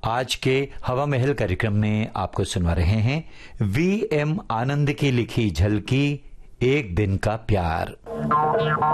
आज के हवा महल कार्यक्रम में आपको सुनवा रहे हैं वी एम आनंद की लिखी झलकी एक दिन का प्यार।